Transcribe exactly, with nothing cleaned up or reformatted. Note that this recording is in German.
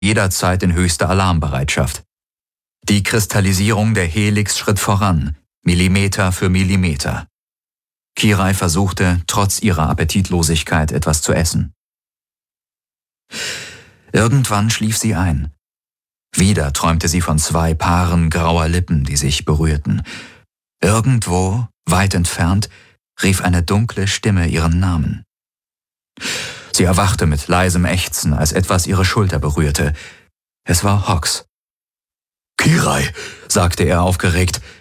jederzeit in höchster Alarmbereitschaft. Die Kristallisierung der Helix schritt voran, Millimeter für Millimeter. Kirai versuchte, trotz ihrer Appetitlosigkeit etwas zu essen. Irgendwann schlief sie ein. Wieder träumte sie von zwei Paaren grauer Lippen, die sich berührten. Irgendwo, weit entfernt, rief eine dunkle Stimme ihren Namen. Sie erwachte mit leisem Ächzen, als etwas ihre Schulter berührte. Es war Hox. »Kirai«, sagte er aufgeregt,